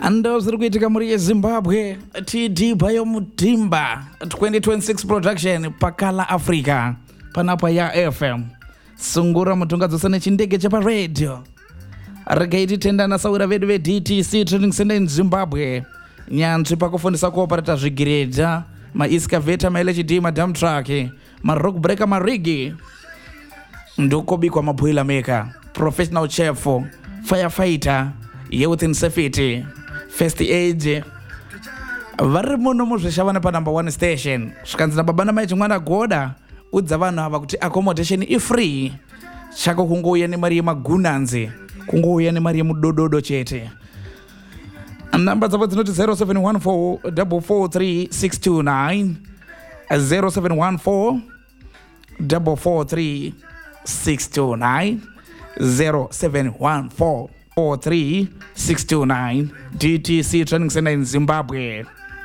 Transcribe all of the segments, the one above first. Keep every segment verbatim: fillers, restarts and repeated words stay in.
ando ziri kuitika muri yeZimbabwe. T D Bayo Mutimba twenty twenty-six production pakala Africa panapa ya F M sungura mutunga dzosane chindege chepa radio regaiti tenda na saura vedu ve D T C Training Center in Zimbabwe nyanzvi pakufundisa kuoperata zvigireda maiscavator ma L H D ma dump truck ma rock breaker ma rigi ndokobikwa ma boiler maker professional chef firefighter youth in safety first aid vari muno muzvishavana pa number one station zvikanzi nababa namai chimwana goda udza vanhu ava kuti accommodation is free chako kungouya nemari yemagunanzi kungouya nemari yemudododo chete. Namba dzavo dzinoti zero seven one four four four three six two nine zero seven one four four four three six two nine zero seven one four four three six two nine D T C Training Center in Zimbabwe.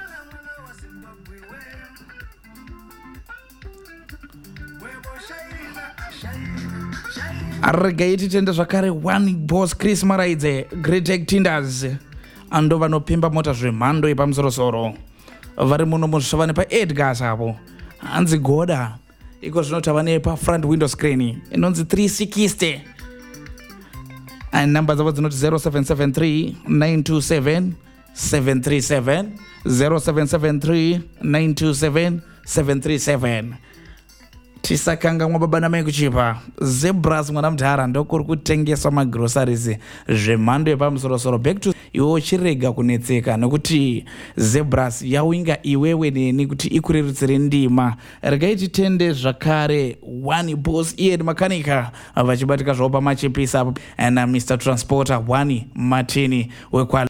Arregaiti tende zvakare one boss Chris Maraidze Great Tech Tinders ando vanopimba mota zvemhando yepamusoro-soro vari muno muzvishavane pa Edgars apo hanzi goda iko zvinoti havane pa front window screen inonzi three sixty and number dzavo dzinoti zero seven seven three nine two seven seven three seven zero seven seven three nine two seven seven three seven. Tisakanga mwababa namai kuchipa Zebras mwana mtara ndokuri kutengeswa magroceries zvemhando yepamusoro-soro back to iwo chirega kunetseka nekuti Zebras yawinga iwewe neni kuti ikurerutsire ndima regaiti tende zvakare one boss iye makanika vachibatika zvavo pamachipisa apo and uh, Mister Transporter one Martini wekwala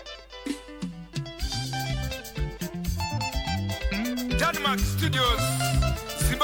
Denmark Studios.